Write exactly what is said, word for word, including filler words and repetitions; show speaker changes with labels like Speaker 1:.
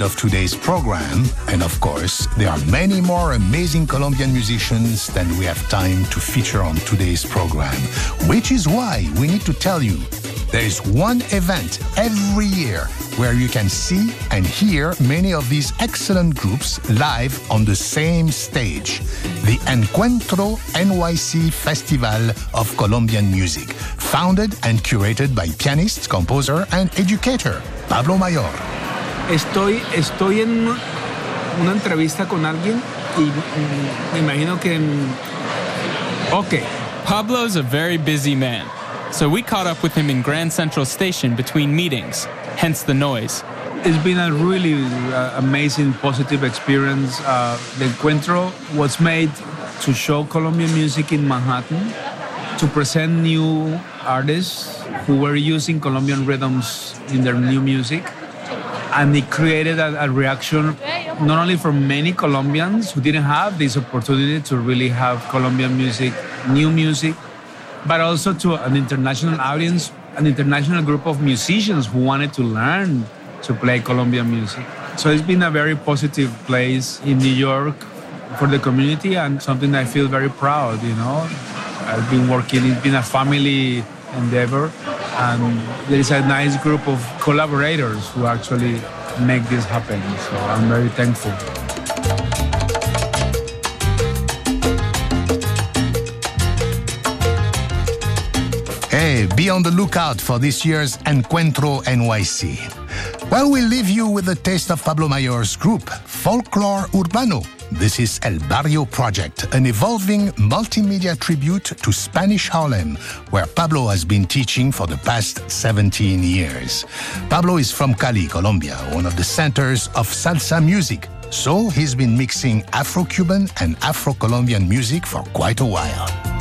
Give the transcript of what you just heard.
Speaker 1: end of today's program. And of course, there are many more amazing Colombian musicians than we have time to feature on today's program, which is why we need to tell you there is one event every year where you can see and hear many of these excellent groups live on the same stage, the Encuentro N Y C Festival of Colombian Music, founded and curated by pianist, composer, and educator Pablo Mayor.
Speaker 2: Estoy, estoy en una entrevista con alguien y me imagino que... Okay.
Speaker 3: Pablo's a very busy man, so we caught up with him in Grand Central Station between meetings, hence the noise.
Speaker 2: It's been a really uh, amazing, positive experience. Uh, the Encuentro was made to show Colombian music in Manhattan, to present new artists who were using Colombian rhythms in their new music. And it created a, a reaction not only from many Colombians who didn't have this opportunity to really have Colombian music, new music, but also to an international audience, an international group of musicians who wanted to learn to play Colombian music. So it's been a very positive place in New York for the community and something I feel very proud, you know. I've been working, it's been a family endeavor, and there is a nice group of collaborators who actually make this happen. So I'm very thankful.
Speaker 1: Hey, be on the lookout for this year's Encuentro N Y C. Well, we'll leave you with a taste of Pablo Mayor's group, Folklore Urbano. This is El Barrio Project, an evolving multimedia tribute to Spanish Harlem, where Pablo has been teaching for the past seventeen years. Pablo is from Cali, Colombia, one of the centers of salsa music. So he's been mixing Afro-Cuban and Afro-Colombian music for quite a while.